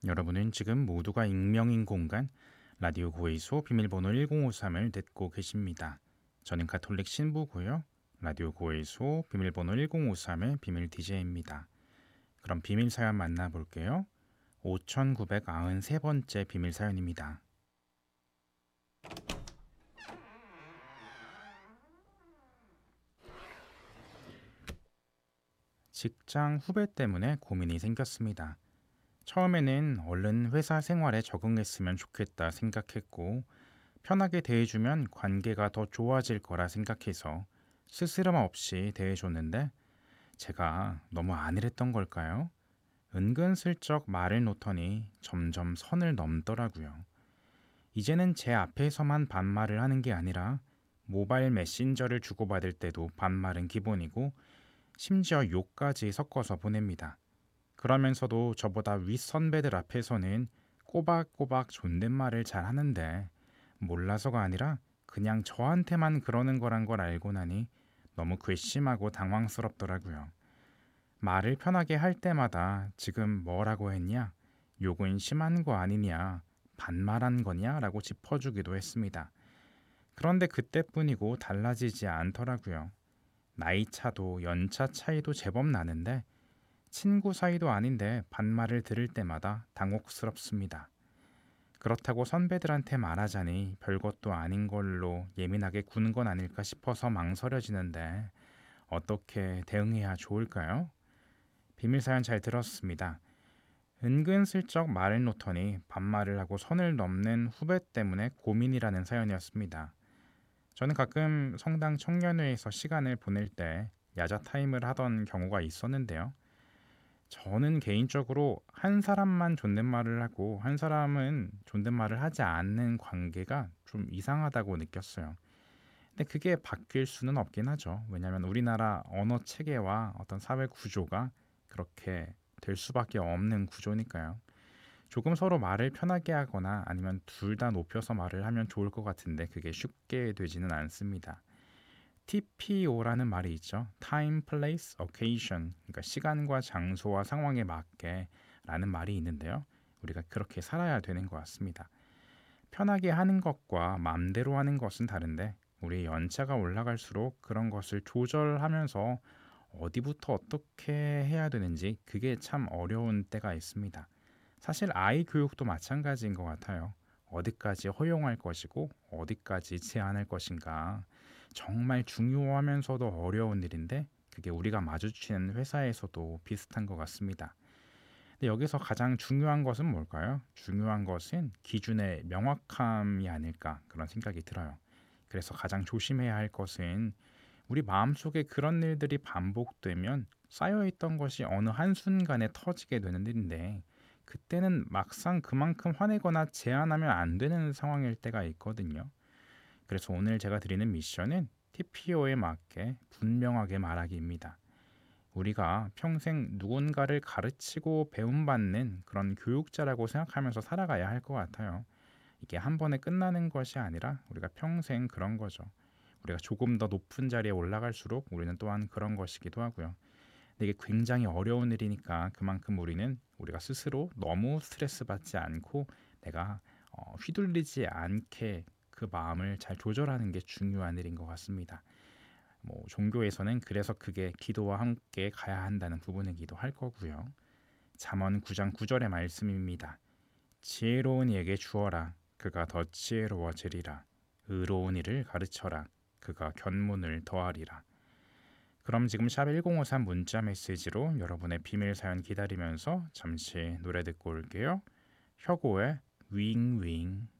여러분은 지금 모두가 익명인 공간 라디오 고의소 비밀번호 1053을 듣고 계십니다. 저는 가톨릭 신부고요. 라디오 고의소 비밀번호 1053의 비밀 DJ입니다. 그럼 비밀 사연 만나볼게요. 5993번째 비밀 사연입니다. 직장 후배 때문에 고민이 생겼습니다. 처음에는 얼른 회사 생활에 적응했으면 좋겠다 생각했고, 편하게 대해주면 관계가 더 좋아질 거라 생각해서 스스럼 없이 대해줬는데, 제가 너무 안일했던 걸까요? 은근슬쩍 말을 놓더니 점점 선을 넘더라고요. 이제는 제 앞에서만 반말을 하는 게 아니라 모바일 메신저를 주고받을 때도 반말은 기본이고, 심지어 욕까지 섞어서 보냅니다. 그러면서도 저보다 윗 선배들 앞에서는 꼬박꼬박 존댓말을 잘 하는데, 몰라서가 아니라 그냥 저한테만 그러는 거란 걸 알고 나니 너무 괘씸하고 당황스럽더라고요. 말을 편하게 할 때마다 지금 뭐라고 했냐? 욕은 심한 거 아니냐? 반말한 거냐? 라고 짚어주기도 했습니다. 그런데 그때뿐이고 달라지지 않더라고요. 나이 차도 연차 차이도 제법 나는데 친구 사이도 아닌데 반말을 들을 때마다 당혹스럽습니다. 그렇다고 선배들한테 말하자니 별것도 아닌 걸로 예민하게 구는 건 아닐까 싶어서 망설여지는데 어떻게 대응해야 좋을까요? 비밀 사연 잘 들었습니다. 은근슬쩍 말을 놓더니 반말을 하고 선을 넘는 후배 때문에 고민이라는 사연이었습니다. 저는 가끔 성당 청년회에서 시간을 보낼 때 야자 타임을 하던 경우가 있었는데요. 저는 개인적으로 한 사람만 존댓말을 하고 한 사람은 존댓말을 하지 않는 관계가 좀 이상하다고 느꼈어요. 근데 그게 바뀔 수는 없긴 하죠. 왜냐하면 우리나라 언어 체계와 어떤 사회 구조가 그렇게 될 수밖에 없는 구조니까요. 조금 서로 말을 편하게 하거나 아니면 둘 다 높여서 말을 하면 좋을 것 같은데 그게 쉽게 되지는 않습니다. TPO라는 말이 있죠. Time, Place, Occasion. 그러니까 시간과 장소와 상황에 맞게 라는 말이 있는데요. 우리가 그렇게 살아야 되는 것 같습니다. 편하게 하는 것과 마음대로 하는 것은 다른데 우리 연차가 올라갈수록 그런 것을 조절하면서 어디부터 어떻게 해야 되는지 그게 참 어려운 때가 있습니다. 사실 아이 교육도 마찬가지인 것 같아요. 어디까지 허용할 것이고 어디까지 제한할 것인가 정말 중요하면서도 어려운 일인데 그게 우리가 마주치는 회사에서도 비슷한 것 같습니다. 근데 여기서 가장 중요한 것은 뭘까요? 중요한 것은 기준의 명확함이 아닐까 그런 생각이 들어요. 그래서 가장 조심해야 할 것은 우리 마음속에 그런 일들이 반복되면 쌓여있던 것이 어느 한순간에 터지게 되는 일인데 그때는 막상 그만큼 화내거나 제한하면 안 되는 상황일 때가 있거든요. 그래서 오늘 제가 드리는 미션은 TPO에 맞게 분명하게 말하기입니다. 우리가 평생 누군가를 가르치고 배움받는 그런 교육자라고 생각하면서 살아가야 할 것 같아요. 이게 한 번에 끝나는 것이 아니라 우리가 평생 그런 거죠. 우리가 조금 더 높은 자리에 올라갈수록 우리는 또한 그런 것이기도 하고요. 근데 이게 굉장히 어려운 일이니까 그만큼 우리가 스스로 너무 스트레스 받지 않고 내가 휘둘리지 않게 그 마음을 잘 조절하는 게 중요한 일인 것 같습니다. 종교에서는 그래서 그게 기도와 함께 가야 한다는 부분이기도 할 거고요. 잠언 9장 9절의 말씀입니다. 지혜로운 이에게 주어라. 그가 더 지혜로워지리라. 의로운 이를 가르쳐라. 그가 견문을 더하리라. 그럼 지금 샵 1053 문자 메시지로 여러분의 비밀 사연 기다리면서 잠시 노래 듣고 올게요. 혁오의 윙윙.